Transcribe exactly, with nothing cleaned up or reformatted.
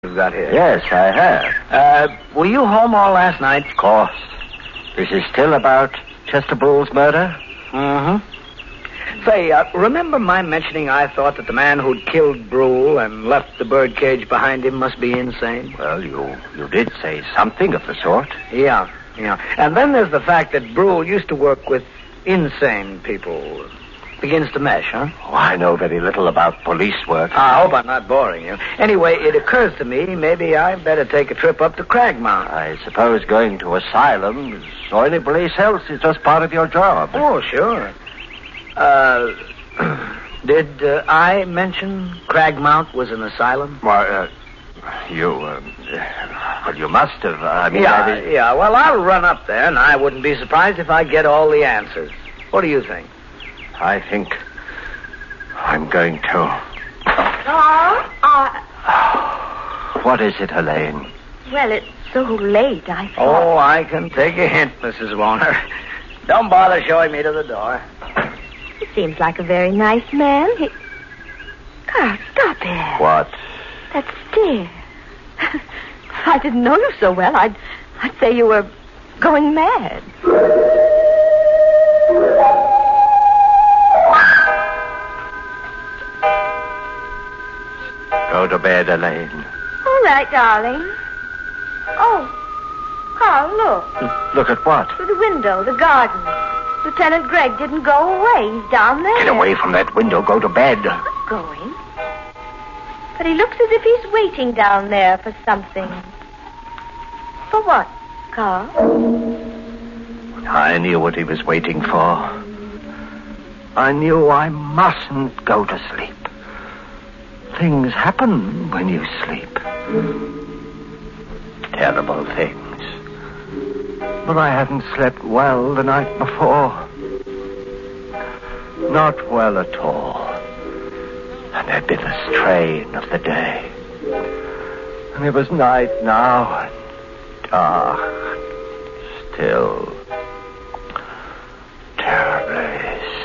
You've got here. Yes, I have. Uh, were you home all last night? Of course. This is still about Chester Brule's murder? Mm-hmm. Say, uh, remember my mentioning I thought that the man who'd killed Brule and left the birdcage behind him must be insane? Well, you, you did say something of the sort. Yeah, yeah. And then there's the fact that Brule used to work with insane people. Begins to mesh, huh? Oh, I know very little about police work. I hope I'm not boring you. Anyway, it occurs to me maybe I'd better take a trip up to Cragmount. I suppose going to asylums or any place else is just part of your job. Oh, sure. Uh, did uh, I mention Cragmount was an asylum? Why, uh, you, uh, well, you must have. I mean, yeah, I mean... yeah. Well, I'll run up there, and I wouldn't be surprised if I get all the answers. What do you think? I think I'm going to. Oh, uh... What is it, Elaine? Well, it's so late, I thought. Oh, I can take a hint, Missus Warner. Don't bother showing me to the door. He seems like a very nice man. He... Carl, stop it. What? That stare. If I didn't know you so well, I'd, I'd say you were going mad. Go to bed, Elaine. All right, darling. Oh, Carl, look. Look at what? Through the window, the garden. Lieutenant Gregg didn't go away. He's down there. Get away from that window. Go to bed. Not going. But he looks as if he's waiting down there for something. For what, Carl? I knew what he was waiting for. I knew I mustn't go to sleep. Things happen when you sleep. Terrible things. But I hadn't slept well the night before. Not well at all. And there'd been the strain of the day. And it was night now, and dark, still.